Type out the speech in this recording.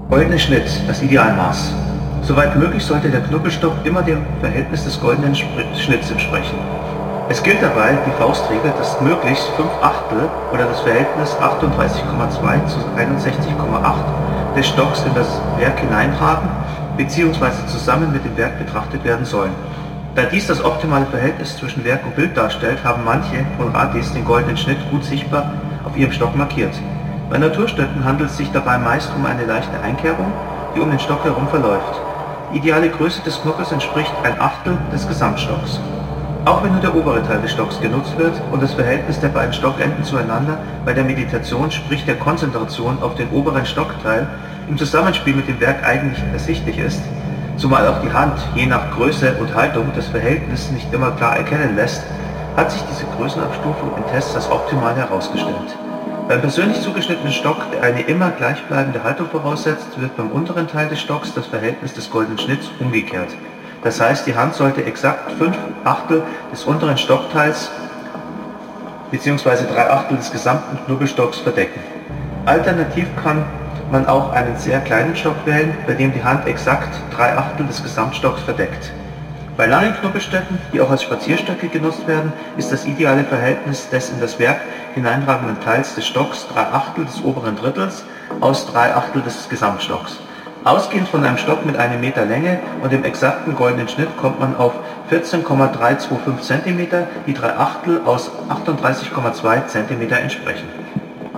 Goldene Schnitt, das Idealmaß. Soweit möglich sollte der Knubbelstock immer dem Verhältnis des goldenen Schnitts entsprechen. Es gilt dabei die Faustregel, dass möglichst 5/8 oder das Verhältnis 38,2 zu 61,8 des Stocks in das Werk hineinragen bzw. zusammen mit dem Werk betrachtet werden sollen. Da dies das optimale Verhältnis zwischen Werk und Bild darstellt, haben manche von Radis den goldenen Schnitt gut sichtbar auf ihrem Stock markiert. Bei Naturstöcken handelt es sich dabei meist um eine leichte Einkerbung, die um den Stock herum verläuft. Die ideale Größe des Knubbels entspricht 1/8 des Gesamtstocks. Auch wenn nur der obere Teil des Stocks genutzt wird und das Verhältnis der beiden Stockenden zueinander bei der Meditation, sprich der Konzentration auf den oberen Stockteil, im Zusammenspiel mit dem Werk eigentlich ersichtlich ist, zumal auch die Hand je nach Größe und Haltung das Verhältnis nicht immer klar erkennen lässt, hat sich diese Größenabstufung in Tests als optimal herausgestellt. Beim persönlich zugeschnittenen Stock, der eine immer gleichbleibende Haltung voraussetzt, wird beim unteren Teil des Stocks das Verhältnis des goldenen Schnitts umgekehrt. Das heißt, die Hand sollte exakt 5/8 des unteren Stockteils bzw. 3/8 des gesamten Knubbelstocks verdecken. Alternativ kann man auch einen sehr kleinen Stock wählen, bei dem die Hand exakt 3/8 des Gesamtstocks verdeckt. Bei langen Knubbelstöcken, die auch als Spazierstöcke genutzt werden, ist das ideale Verhältnis des in das Werk hineinragenden Teils des Stocks 3/8 des oberen Drittels aus 3/8 des Gesamtstocks. Ausgehend von einem Stock mit 1 Meter Länge und dem exakten goldenen Schnitt kommt man auf 14,325 cm, die 3/8 aus 38,2 cm entsprechen.